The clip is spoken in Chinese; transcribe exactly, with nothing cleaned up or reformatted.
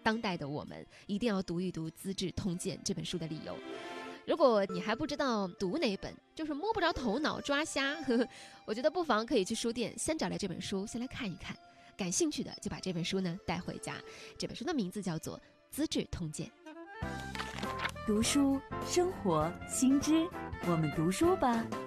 当代的我们一定要读一读《资治通鉴》这本书的理由。如果你还不知道读哪本，就是摸不着头脑抓瞎，呵呵，我觉得不妨可以去书店先找来这本书，先来看一看。感兴趣的就把这本书呢带回家。这本书的名字叫做《资治通鉴》。 读书生活新知，我们读书吧。